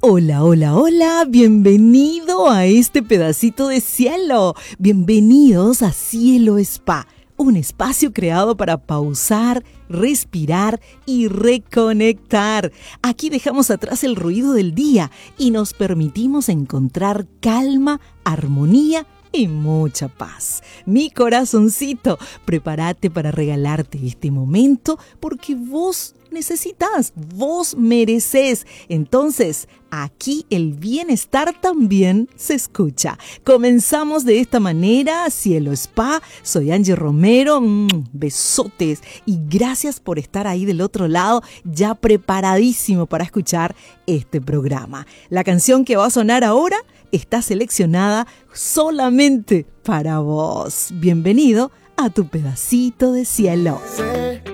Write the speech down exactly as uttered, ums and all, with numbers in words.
Hola, hola, hola, bienvenido a este pedacito de cielo. Bienvenidos a Cielo Spa, un espacio creado para pausar, respirar y reconectar. Aquí dejamos atrás el ruido del día y nos permitimos encontrar calma, armonía y mucha paz. Mi corazoncito, prepárate para regalarte este momento porque vos necesitas, vos mereces. Entonces, aquí el bienestar también se escucha. Comenzamos de esta manera, Cielo Spa. Soy Angie Romero. Mm, besotes y gracias por estar ahí del otro lado, ya preparadísimo para escuchar este programa. La canción que va a sonar ahora está seleccionada solamente para vos. Bienvenido a tu pedacito de cielo.